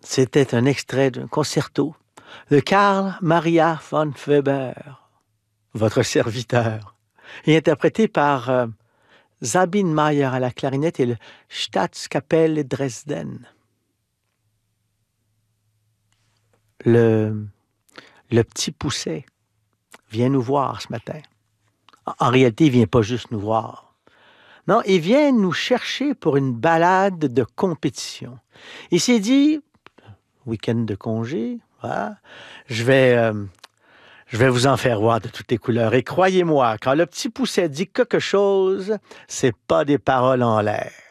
C'était un extrait d'un concerto de Karl Maria von Weber, votre serviteur, et interprété par Sabine Mayer à la clarinette et le Staatskapelle Dresden. Le petit Pousset vient nous voir ce matin. En réalité, il vient pas juste nous voir. Non, il vient nous chercher pour une balade de compétition. Il s'est dit, week-end de congé, voilà, je vais vous en faire voir de toutes les couleurs. Et croyez-moi, quand le petit Pousset dit quelque chose, c'est pas des paroles en l'air.